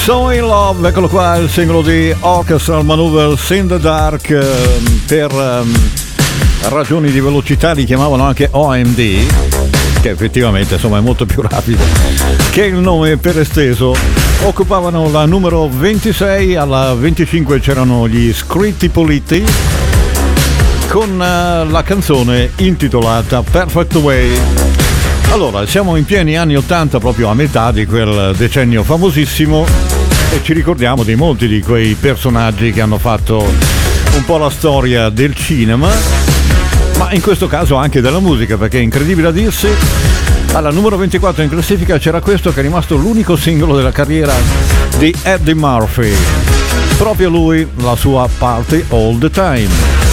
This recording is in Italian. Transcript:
So in Love, eccolo qua, il singolo di Orchestral Maneuvers in the Dark. Per ragioni di velocità li chiamavano anche OMD, che effettivamente insomma è molto più rapido che il nome per esteso. Occupavano la numero 26, alla 25 c'erano gli Scritti Politti con la canzone intitolata Perfect Way. Allora, siamo in pieni anni 80, proprio a metà di quel decennio famosissimo, e ci ricordiamo di molti di quei personaggi che hanno fatto un po' la storia del cinema, ma in questo caso anche della musica, perché è incredibile a dirsi, alla numero 24 in classifica c'era questo che è rimasto l'unico singolo della carriera di Eddie Murphy. Proprio lui, la sua Party All the Time.